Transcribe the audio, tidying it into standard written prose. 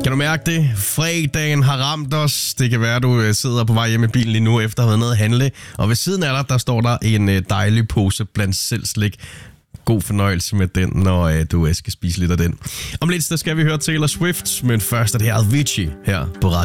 Kan du mærke det? Fredagen har ramt os. Det kan være, du sidder på vej hjem i bilen lige nu, efter at have været nede at handle. Og ved siden af dig, der står der en dejlig pose blandt selv slik. God fornøjelse med den, når du skal spise lidt af den. Om lidt, der skal vi høre Taylor Swift, men først er det her Avicii her på Radio.